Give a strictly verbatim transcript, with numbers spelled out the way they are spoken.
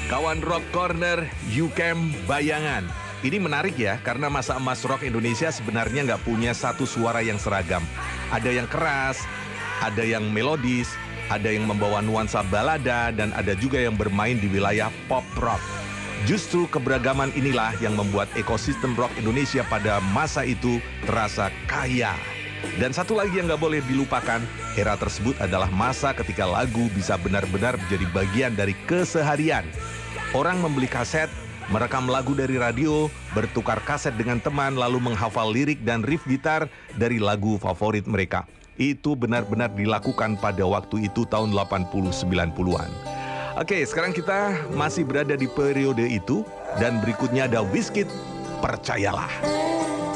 Kawan Rock Corner, U C A M Bayangan. Ini menarik ya, karena masa emas rock Indonesia sebenarnya nggak punya satu suara yang seragam. Ada yang keras, ada yang melodis, ada yang membawa nuansa balada, dan ada juga yang bermain di wilayah pop rock. Justru keberagaman inilah yang membuat ekosistem rock Indonesia pada masa itu terasa kaya. Dan satu lagi yang nggak boleh dilupakan, era tersebut adalah masa ketika lagu bisa benar-benar menjadi bagian dari keseharian. Orang membeli kaset, merekam lagu dari radio, bertukar kaset dengan teman, lalu menghafal lirik dan riff gitar dari lagu favorit mereka. Itu benar-benar dilakukan pada waktu itu tahun delapan puluh sembilan puluhan. Oke, sekarang kita masih berada di periode itu, dan berikutnya ada Wizkid, Percayalah.